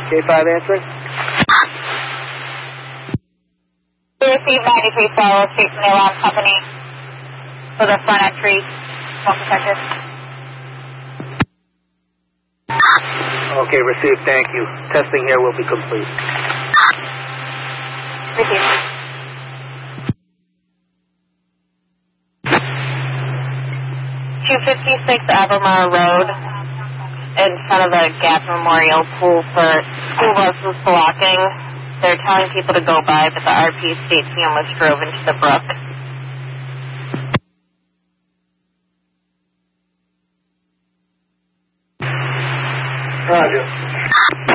K5 answering. We received 93 Swallow Street from the alarm company for the front entry smoke detector. Okay, received. Thank you. Testing here will be complete. Received. .256 Albemarle Road in front of the Gap Memorial Pool for school buses blocking. They're telling people to go by, but the RP states he almost drove into the brook. Roger.